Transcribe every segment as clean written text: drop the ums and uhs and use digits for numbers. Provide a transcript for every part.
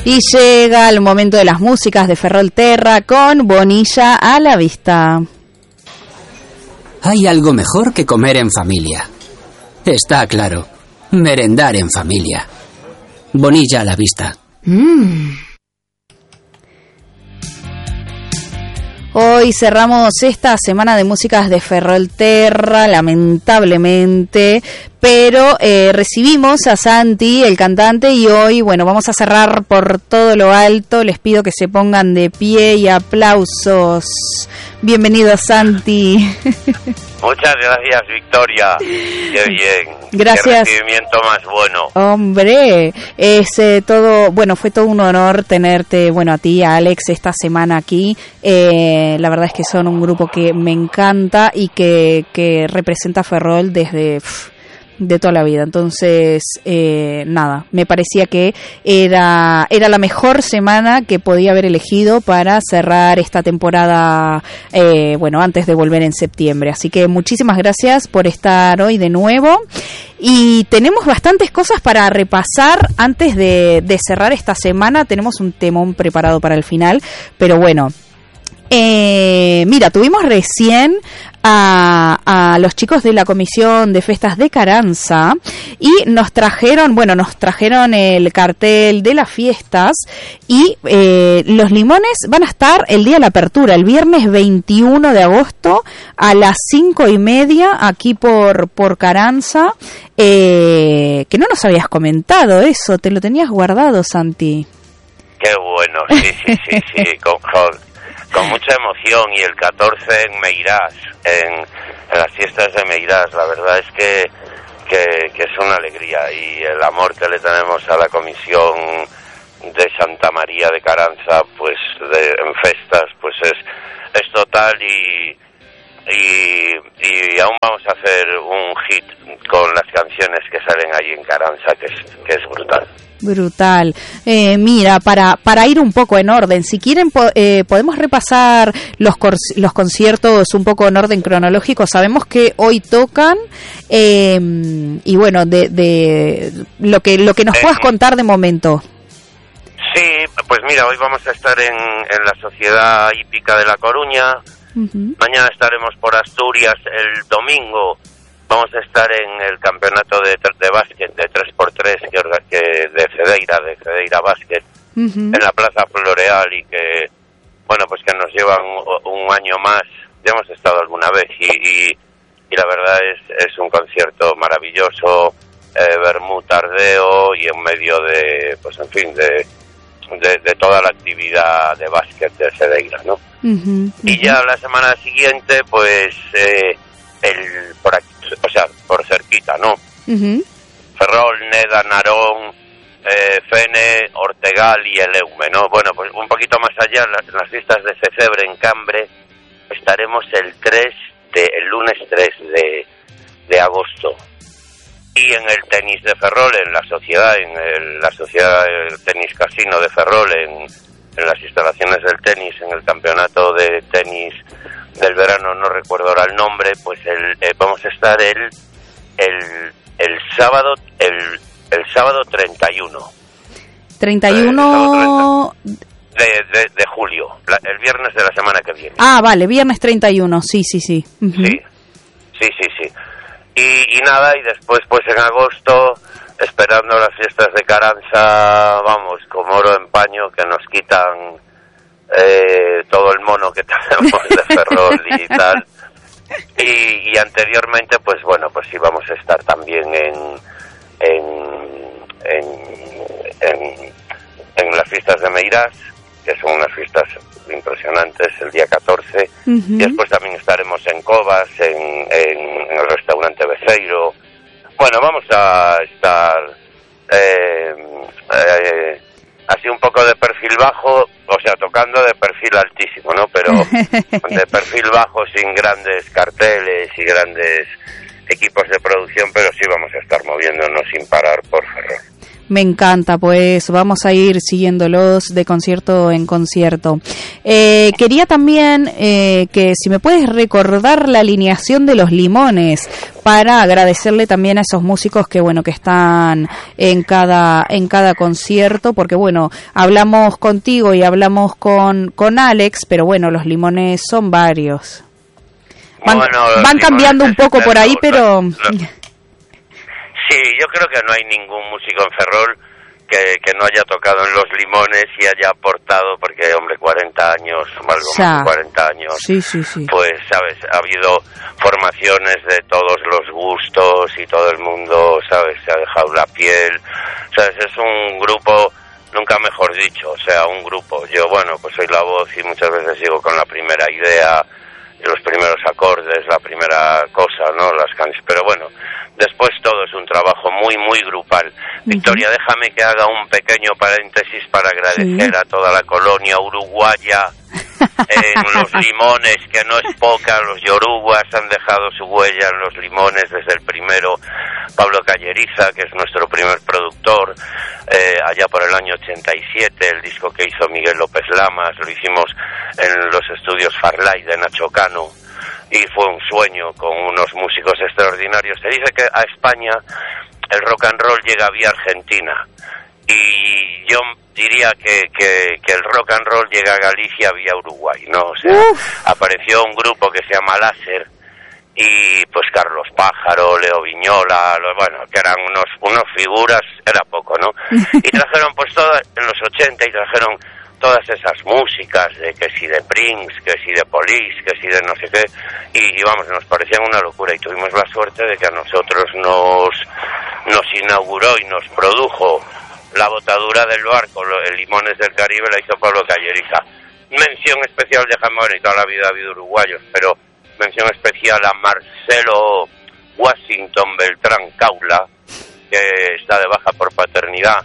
Y llega el momento de las músicas de Ferrolterra con Bonilla a la vista. Hay algo mejor que comer en familia. Está claro, merendar en familia. Bonilla a la vista. Hoy cerramos esta semana de músicas de Ferrolterra, lamentablemente, pero recibimos a Santi, el cantante, y hoy, bueno, vamos a cerrar por todo lo alto. Les pido que se pongan de pie y aplausos. Bienvenido, Santi. Muchas gracias, Victoria. Qué bien. Gracias. Qué recibimiento más bueno. Hombre, es todo, bueno, fue todo un honor tenerte, bueno, a ti, a Alex, esta semana aquí. La verdad es que son un grupo que me encanta y que representa a Ferrol desde de toda la vida. Entonces, nada, me parecía que era la mejor semana que podía haber elegido para cerrar esta temporada, bueno, antes de volver en septiembre. Así que muchísimas gracias por estar hoy de nuevo. Y tenemos bastantes cosas para repasar antes de cerrar esta semana. Tenemos un temón preparado para el final, pero bueno. Mira, tuvimos recién a los chicos de la Comisión de Festas de Carranza y nos trajeron el cartel de las fiestas y los limones van a estar el día de la apertura, el viernes 21 de agosto a las 5:30 aquí por Carranza, que no nos habías comentado eso, te lo tenías guardado, Santi. Qué bueno, sí, con mucha emoción. Y el 14 en Meirás, en las fiestas de Meirás. La verdad es que es una alegría, y el amor que le tenemos a la Comisión de Santa María de Carranza, pues en festas, pues es total, y aún vamos a hacer un hit con las canciones que salen ahí en Carranza, que es brutal. Brutal. Mira, para ir un poco en orden, si quieren podemos repasar los conciertos un poco en orden cronológico. Sabemos que hoy tocan y bueno, de lo que nos puedas contar de momento. Sí, pues mira, hoy vamos a estar en la Sociedad Hípica de La Coruña. Mañana estaremos por Asturias. El domingo vamos a estar en el campeonato de básquet de 3x3 de Cedeira Básquet, en la Plaza Floreal, y que, bueno, pues que nos llevan un año más. Ya hemos estado alguna vez y la verdad es un concierto maravilloso, vermú tardeo, y en medio de, pues en fin, de toda la actividad de básquet de Cedeira, ¿no? Y ya la semana siguiente, pues por aquí, o sea, por cerquita, ¿no? Ferrol, Neda, Narón, Fene, Ortegal y Eleume, ¿no? Bueno, pues un poquito más allá, en las fiestas de Cecebre, en Cambre, estaremos el lunes 3 de agosto. Y en el tenis de Ferrol, en la sociedad del tenis casino de Ferrol, en las instalaciones del tenis, en el campeonato de tenis del verano, no recuerdo ahora el nombre, pues vamos a estar el sábado 31. 31 de julio, el viernes de la semana que viene. Ah, vale, viernes 31, sí. Sí. Y nada, y después pues en agosto, esperando las fiestas de Carranza, vamos, como oro en paño, que nos quitan todo el mono que tenemos de Ferrol y tal. Y anteriormente, pues bueno, pues íbamos a estar también en las fiestas de Meirás, que son unas fiestas impresionantes, el día 14. Y después también estaremos en Covas, en el restaurante Beceiro. Bueno, vamos a estar así un poco de perfil bajo, o sea, tocando de perfil altísimo, ¿no? Pero de perfil bajo, sin grandes carteles y grandes equipos de producción, pero sí vamos a estar moviéndonos sin parar por Ferrol. Me encanta, pues vamos a ir siguiéndolos de concierto en concierto. Quería también que si me puedes recordar la alineación de Los Limones para agradecerle también a esos músicos que bueno que están en cada concierto, porque bueno, hablamos contigo y hablamos con Alex, pero bueno, Los Limones son varios. Van cambiando un poco por ahí, pero... Sí, yo creo que no hay ningún músico en Ferrol que no haya tocado en Los Limones y haya aportado, porque, hombre, 40 años, algo más de 40 años, sí. Pues, ¿sabes? Ha habido formaciones de todos los gustos y todo el mundo, ¿sabes? Se ha dejado la piel, ¿sabes? Es un grupo, nunca mejor dicho, o sea, un grupo. Yo, bueno, pues soy la voz y muchas veces sigo con la primera idea, los primeros acordes, la primera cosa, ¿no? Las canciones, pero bueno, después todo es un trabajo muy, muy grupal. Victoria, déjame que haga un pequeño paréntesis para agradecer a toda la colonia uruguaya en Los Limones, que no es poca. Los yoruguas han dejado su huella en Los Limones desde el primero. Pablo Calleriza, que es nuestro primer productor, allá por el año 87, el disco que hizo Miguel López Lamas, lo hicimos en los estudios Farlay de Nacho Cano, y fue un sueño con unos músicos extraordinarios. Se dice que a España el rock and roll llega vía Argentina, y yo diría que el rock and roll llega a Galicia vía Uruguay, ¿no? O sea, apareció un grupo que se llama Láser, y pues Carlos Pájaro, Leo Viñola, bueno, que eran unos figuras, era poco, ¿no? Y trajeron pues todas, en los 80, y trajeron todas esas músicas, de que si de Prince, que si de Police, que si de no sé qué, y vamos, nos parecían una locura, y tuvimos la suerte de que a nosotros nos inauguró y nos produjo La Botadura del Barco, el Limones del Caribe, la hizo Pablo Calleriza. Mención especial, bueno, y toda la vida ha habido uruguayos, pero mención especial a Marcelo Washington Beltrán Caula, que está de baja por paternidad,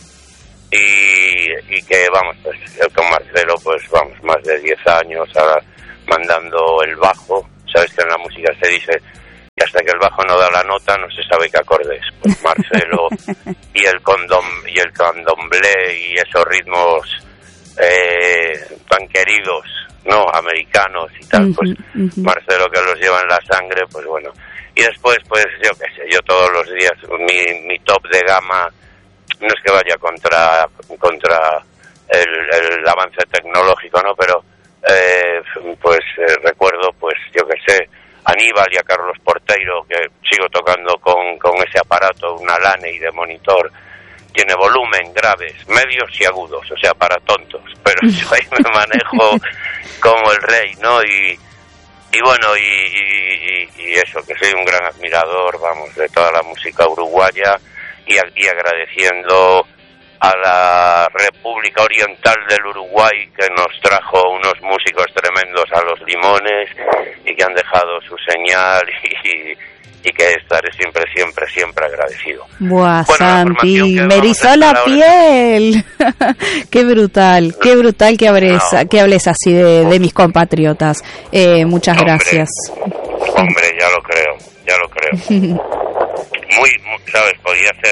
y que, vamos, pues con Marcelo, pues vamos, más de 10 años ahora mandando el bajo. Sabes que en la música se dice que hasta que el bajo no da la nota no se sabe qué acorde es. Pues Marcelo y el candomblé y esos ritmos tan queridos, ¿no? Americanos y tal, pues Marcelo, que los lleva en la sangre, pues bueno. Y después, pues yo qué sé, yo todos los días, mi top de gama, no es que vaya contra el avance tecnológico, ¿no? Pero recuerdo, pues yo qué sé, Aníbal y a Carlos Porteiro, que sigo tocando con ese aparato, una Laney de monitor. Tiene volumen, graves, medios y agudos, o sea, para tontos, pero yo ahí me manejo como el rey, ¿no? Y bueno, y eso, que soy un gran admirador, vamos, de toda la música uruguaya, y aquí agradeciendo a la República Oriental del Uruguay, que nos trajo unos músicos tremendos a Los Limones, y que han dejado su señal, y que estaré siempre agradecido. Buah, Santi, me erizó la piel. Qué brutal que hables así de mis compatriotas. Muchas gracias. Hombre, ya lo creo. Muy, sabes, podía ser